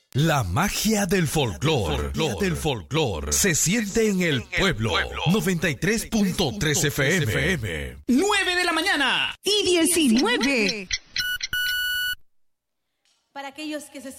La magia del folclor se siente en el pueblo. 93.3 FM. 9 de la mañana y 19. Para aquellos que se